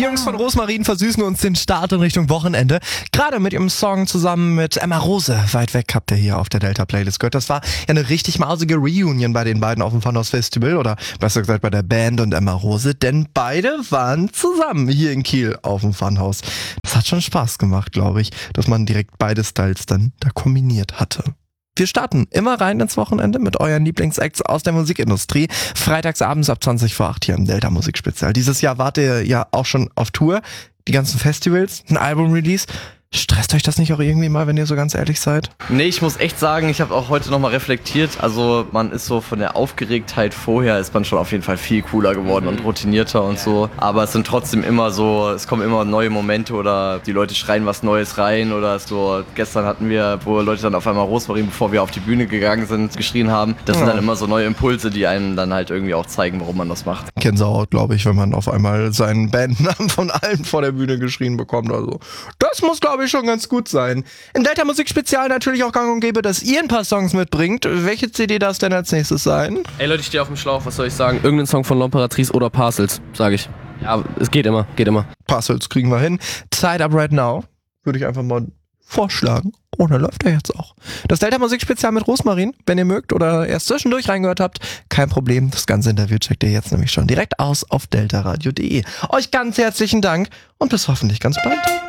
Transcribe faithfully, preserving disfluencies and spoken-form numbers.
Jungs von Rosmarin versüßen uns den Start in Richtung Wochenende. Gerade mit ihrem Song zusammen mit Emma Rose. Weit weg habt ihr hier auf der Delta-Playlist gehört. Das war ja eine richtig mausige Reunion bei den beiden auf dem Funhouse Festival. Oder besser gesagt bei der Band und Emma Rose. Denn beide waren zusammen hier in Kiel auf dem Funhouse. Das hat schon Spaß gemacht, glaube ich, dass man direkt beide Styles dann da kombiniert hatte. Wir starten immer rein ins Wochenende mit euren Lieblingsacts aus der Musikindustrie. Freitagsabends ab zwanzig vor acht hier im Delta Musikspezial. Dieses Jahr wart ihr ja auch schon auf Tour. Die ganzen Festivals, ein Album-Release. Stresst euch das nicht auch irgendwie mal, wenn ihr so ganz ehrlich seid? Nee, ich muss echt sagen, ich habe auch heute nochmal reflektiert. Also man ist so von der Aufgeregtheit vorher ist man schon auf jeden Fall viel cooler geworden mhm. und routinierter und so. Aber es sind trotzdem immer so, es kommen immer neue Momente oder die Leute schreien was Neues rein oder so. Gestern hatten wir, wo Leute dann auf einmal Rosmarin, bevor wir auf die Bühne gegangen sind, geschrien haben. Das ja. sind dann immer so neue Impulse, die einem dann halt irgendwie auch zeigen, warum man das macht. Gänsehaut, glaube ich, wenn man auf einmal seinen Bandnamen von allen vor der Bühne geschrien bekommt. Also das muss, glaube ich, schon ganz gut sein. Im Delta Musikspezial natürlich auch gang und gäbe, dass ihr ein paar Songs mitbringt. Welche C D darf es denn als nächstes sein? Ey Leute, ich stehe auf dem Schlauch, was soll ich sagen? Irgendein Song von L'Impératrice oder Parcels, sage ich. Ja, es geht immer, geht immer. Parcels kriegen wir hin. Tied Up Right Now würde ich einfach mal vorschlagen. Oh, da läuft er jetzt auch. Das Delta Musikspezial mit Rosmarin, wenn ihr mögt oder erst zwischendurch reingehört habt, kein Problem. Das ganze Interview checkt ihr jetzt nämlich schon direkt aus auf delta radio punkt de. Euch ganz herzlichen Dank und bis hoffentlich ganz bald.